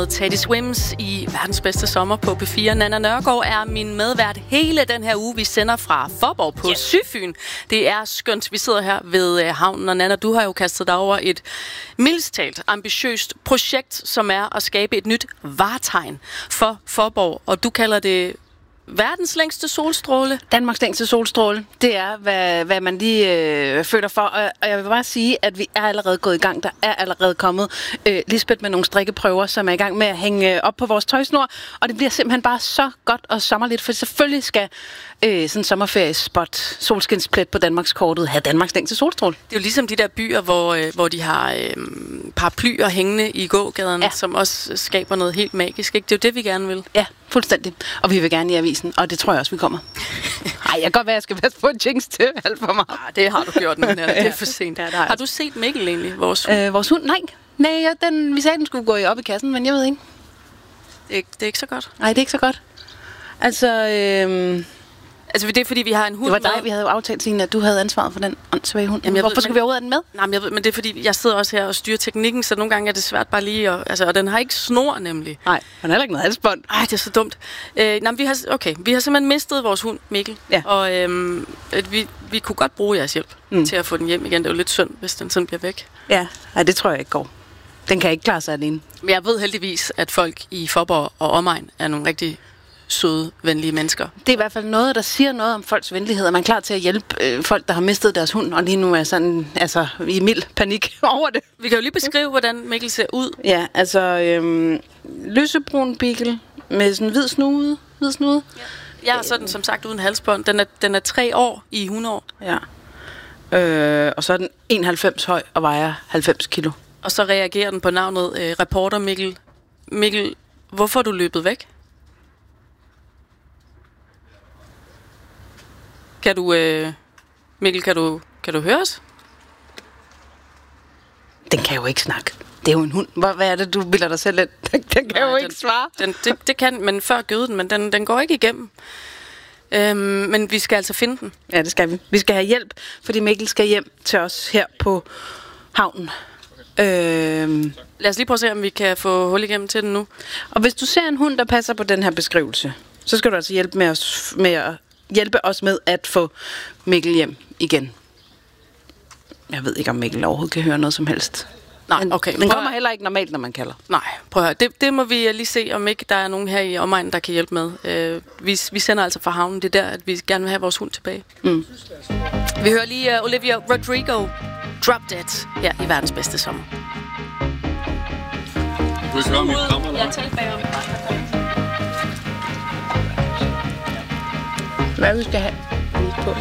med Teddy Swims i verdens bedste sommer på P4. Nanna Nørgaard er min medvært hele den her uge. Vi sender fra Faaborg på Sydfyn. Det er skønt. Vi sidder her ved havnen, og Nanna, du har jo kastet dig over et mildest talt ambitiøst projekt, som er at skabe et nyt vartegn for Faaborg, og du kalder det verdens længste solstråle. Danmarks længste solstråle. Det er, hvad man lige føler for. Og jeg vil bare sige, at vi er allerede gået i gang. Der er allerede kommet Lisbeth med nogle strikkeprøver, som er i gang med at hænge op på vores tøjsnor. Og det bliver simpelthen bare så godt og sommerligt, for selvfølgelig skal sådan en sommerferiespot, solskinsplet på Danmarkskortet, have Danmarks længste solstråle. Det er jo ligesom de der byer, hvor de har paraplyer hængende i gågaden, som også skaber noget helt magisk. Ikke? Det er jo det, vi gerne vil. Ja, fuldstændig. Og vi vil gerne i avisen, og det tror jeg også, vi kommer. Ej, jeg kan godt være, jeg skal passe på en jinx til alt for mig. Det har du gjort nu. Det er for sent. Ja, har du set Mikkel egentlig, vores hund? Vores hund? Nej, vi sagde, den skulle gå op i kassen, men jeg ved ikke. Det er ikke så godt. Nej, det er ikke så godt. Altså, det er fordi, vi har en hund. Det var dig, vi havde jo aftalt, Signe, at du havde ansvaret for den åndssvage hund. Jamen, hvorfor skal vi overhovedet have den med? Nej, men jeg ved, men det er fordi, jeg sidder også her og styrer teknikken, så nogle gange er det svært bare lige at... og den har ikke snor, nemlig. Nej, den har heller ikke noget halsbånd. Ej, det er så dumt. Vi har simpelthen mistet vores hund, Mikkel. Ja. Og vi kunne godt bruge jeres hjælp til at få den hjem igen. Det er jo lidt synd, hvis den sådan bliver væk. Ja, det tror jeg ikke går. Den kan ikke klare sig alene. Men jeg ved heldigvis, at folk i Faaborg og omegn er nogle rigtig søde, venlige mennesker. Det er i hvert fald noget, der siger noget om folks venlighed, og man er klar til at hjælpe folk, der har mistet deres hund, og lige nu er sådan, i mild panik over det. Vi kan jo lige beskrive, hvordan Mikkel ser ud. Ja, lysebrun beagle med sådan hvid snude. Ja. Jeg er sådan, som sagt, uden halsbånd. Den er 3 år i hundeår. Ja. Og så er den 91 høj og vejer 90 kilo. Og så reagerer den på navnet reporter Mikkel. Mikkel, hvorfor er du løbet væk? Mikkel, kan du høre os? Den kan jo ikke snakke. Det er jo en hund. Hvad er det, du bilder dig selv ind? Den kan jo ikke svare. Det kan, men før gøde den, men den går ikke igennem. Men vi skal altså finde den. Ja, det skal vi. Vi skal have hjælp, fordi Mikkel skal hjem til os her på havnen. Lad os lige prøve at se, om vi kan få hul igennem til den nu. Og hvis du ser en hund, der passer på den her beskrivelse, så skal du altså hjælpe os med at få Mikkel hjem igen. Jeg ved ikke, om Mikkel overhovedet kan høre noget som helst. Nej, okay. Den kommer heller ikke normalt, når man kalder. Nej, prøv at høre. Det må vi lige se, om ikke der er nogen her i omegnen, der kan hjælpe med. Vi sender altså fra havnen. Det er der, at vi gerne vil have vores hund tilbage. Vi hører lige Olivia Rodrigo, Drop Dead, her i verdens bedste sommer. Jeg talte bagom. Hvad vi skal have på?